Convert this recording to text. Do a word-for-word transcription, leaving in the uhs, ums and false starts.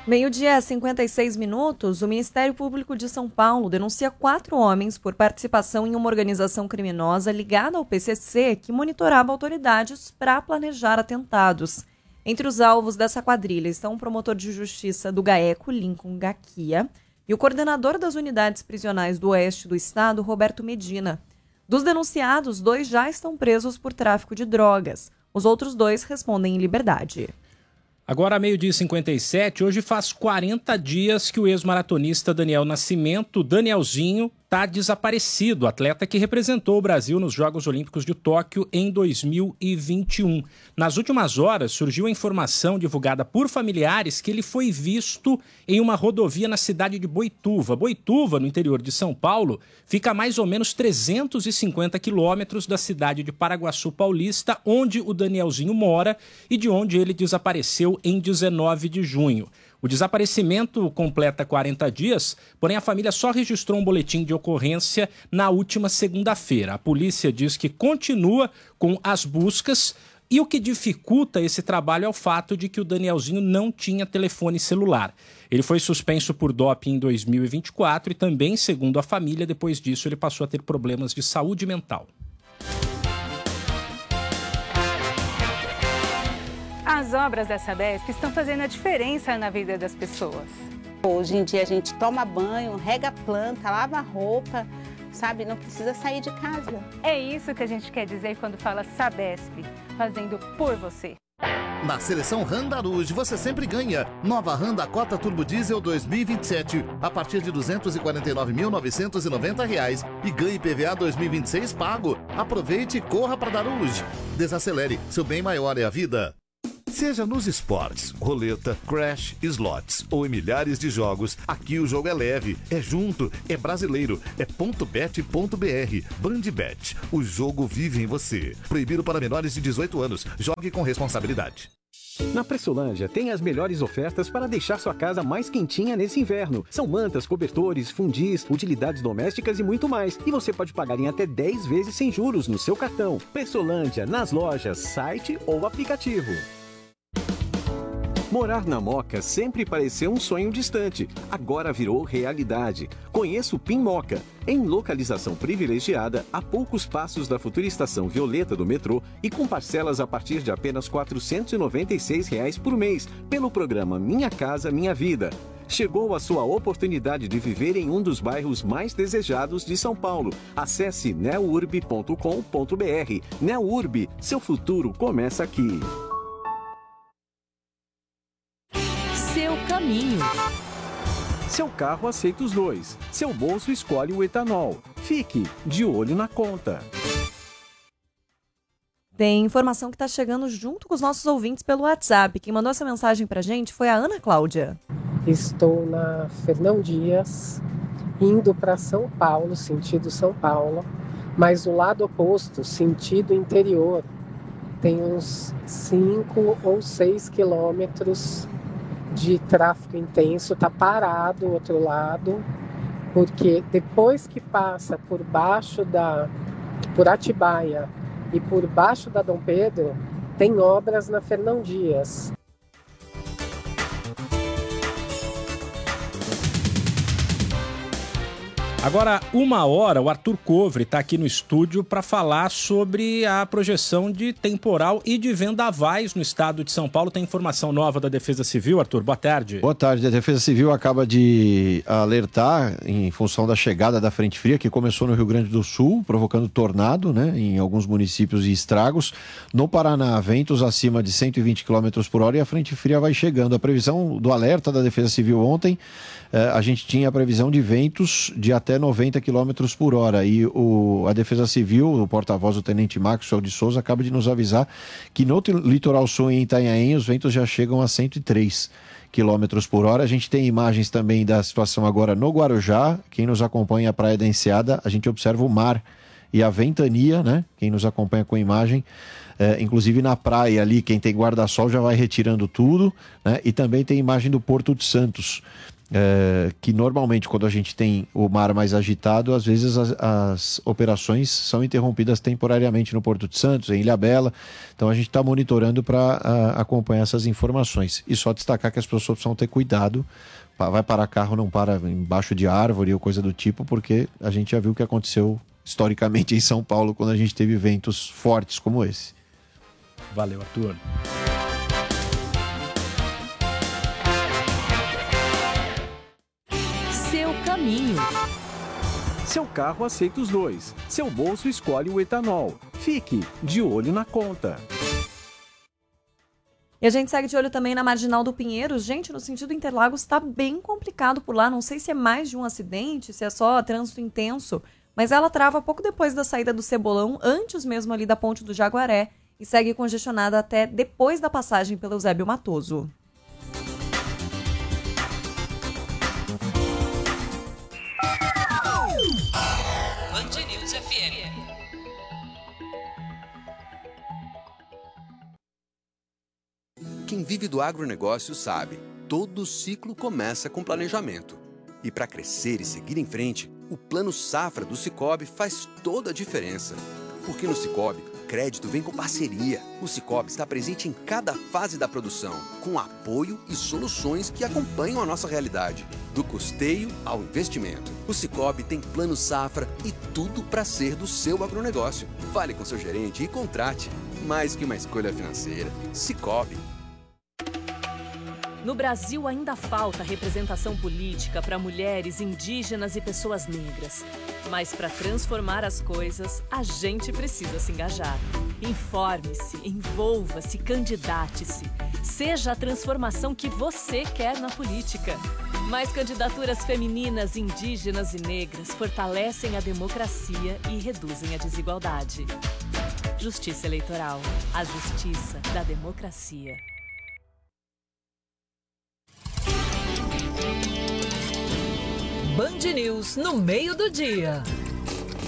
Meio-dia, cinquenta e seis minutos, o Ministério Público de São Paulo denuncia quatro homens por participação em uma organização criminosa ligada ao P C C que monitorava autoridades para planejar atentados. Entre os alvos dessa quadrilha estão o promotor de justiça do GAECO, Lincoln Gaquia, e o coordenador das unidades prisionais do oeste do estado, Roberto Medina. Dos denunciados, dois já estão presos por tráfico de drogas. Os outros dois respondem em liberdade. Agora, meio-dia e cinquenta e sete, hoje faz quarenta dias que o ex-maratonista Daniel Nascimento, Danielzinho, está desaparecido, atleta que representou o Brasil nos Jogos Olímpicos de Tóquio em dois mil e vinte e um. Nas últimas horas, surgiu a informação divulgada por familiares que ele foi visto em uma rodovia na cidade de Boituva. Boituva, no interior de São Paulo, fica a mais ou menos trezentos e cinquenta quilômetros da cidade de Paraguaçu Paulista, onde o Danielzinho mora e de onde ele desapareceu em dezenove de junho. O desaparecimento completa quarenta dias, porém a família só registrou um boletim de ocorrência na última segunda-feira. A polícia diz que continua com as buscas e o que dificulta esse trabalho é o fato de que o Danielzinho não tinha telefone celular. Ele foi suspenso por doping em dois mil e vinte e quatro e também, segundo a família, depois disso ele passou a ter problemas de saúde mental. As obras da Sabesp estão fazendo a diferença na vida das pessoas. Hoje em dia a gente toma banho, rega a planta, lava a roupa, sabe? Não precisa sair de casa. É isso que a gente quer dizer quando fala Sabesp, fazendo por você. Na seleção Honda Rouge você sempre ganha. Nova Honda Cota Turbo Diesel dois mil e vinte e sete a partir de duzentos e quarenta e nove mil novecentos e noventa reais e ganhe I P V A dois mil e vinte e seis pago. Aproveite e corra para dar Rouge. Desacelere, seu bem maior é a vida. Seja nos esportes, roleta, crash, slots ou em milhares de jogos, aqui o jogo é leve, é junto, é brasileiro, é ponto bet ponto br. Bandbet, o jogo vive em você. Proibido para menores de dezoito anos. Jogue com responsabilidade. Na Pressolândia tem as melhores ofertas para deixar sua casa mais quentinha nesse inverno. São mantas, cobertores, fundis, utilidades domésticas e muito mais. E você pode pagar em até dez vezes sem juros no seu cartão. Pressolândia, nas lojas, site ou aplicativo. Morar na Moca sempre pareceu um sonho distante, agora virou realidade. Conheça o Pin Moca, em localização privilegiada, a poucos passos da futura estação Violeta do metrô e com parcelas a partir de apenas quatrocentos e noventa e seis reais por mês, pelo programa Minha Casa Minha Vida. Chegou a sua oportunidade de viver em um dos bairros mais desejados de São Paulo. Acesse neurb ponto com ponto br. Neurb, seu futuro começa aqui. Seu caminho. Seu carro aceita os dois. Seu bolso escolhe o etanol. Fique de olho na conta. Tem informação que está chegando junto com os nossos ouvintes pelo WhatsApp. Quem mandou essa mensagem para a gente foi a Ana Cláudia. Estou na Fernão Dias, indo para São Paulo, sentido São Paulo, mas o lado oposto, sentido interior, tem uns cinco ou seis quilômetros de tráfego intenso, está parado o outro lado, porque depois que passa por baixo da, por Atibaia e por baixo da Dom Pedro, tem obras na Fernão Dias. Agora, uma hora, o Arthur Covre está aqui no estúdio para falar sobre a projeção de temporal e de vendavais no estado de São Paulo. Tem informação nova da Defesa Civil, Arthur? Boa tarde. Boa tarde. A Defesa Civil acaba de alertar em função da chegada da frente fria, que começou no Rio Grande do Sul, provocando tornado, né, em alguns municípios e estragos. No Paraná, ventos acima de cento e vinte quilômetros por hora e a frente fria vai chegando. A previsão do alerta da Defesa Civil ontem, eh, a gente tinha a previsão de ventos de até noventa quilômetros por hora e o, a Defesa Civil, o porta-voz do Tenente Maxwell de Souza, acaba de nos avisar que no litoral sul em Itanhaém os ventos já chegam a cento e três quilômetros por hora. A gente tem imagens também da situação agora no Guarujá. Quem nos acompanha a Praia da Enseada, a gente observa o mar e a ventania, né? Quem nos acompanha com imagem, é, inclusive na praia ali, quem tem guarda-sol já vai retirando tudo, né? E também tem imagem do Porto de Santos, é, que normalmente quando a gente tem o mar mais agitado, às vezes as, as operações são interrompidas temporariamente no Porto de Santos, em Ilhabela. Então a gente está monitorando para acompanhar essas informações. E só destacar que as pessoas precisam ter cuidado. Vai parar carro, não para embaixo de árvore ou coisa do tipo, porque a gente já viu o que aconteceu historicamente em São Paulo quando a gente teve ventos fortes como esse. Valeu, Arthur. Seu caminho. Seu carro aceita os dois. Seu bolso escolhe o etanol. Fique de olho na conta. E a gente segue de olho também na Marginal do Pinheiros. Gente, no sentido Interlagos está bem complicado por lá. Não sei se é mais de um acidente, se é só trânsito intenso. Mas ela trava pouco depois da saída do Cebolão, antes mesmo ali da Ponte do Jaguaré. E segue congestionada até depois da passagem pelo Eusébio Matoso. Band News F M. Quem vive do agronegócio sabe, todo ciclo começa com planejamento. E para crescer e seguir em frente, o Plano Safra do Sicoob faz toda a diferença. Porque no Sicoob, crédito vem com parceria. O Sicoob está presente em cada fase da produção, com apoio e soluções que acompanham a nossa realidade. Do custeio ao investimento. O Sicoob tem Plano Safra e tudo para ser do seu agronegócio. Fale com seu gerente e contrate. Mais que uma escolha financeira. Sicoob. No Brasil ainda falta representação política para mulheres, indígenas e pessoas negras. Mas para transformar as coisas, a gente precisa se engajar. Informe-se, envolva-se, candidate-se. Seja a transformação que você quer na política. Mais candidaturas femininas, indígenas e negras fortalecem a democracia e reduzem a desigualdade. Justiça Eleitoral. A justiça da democracia. Band News no meio do dia.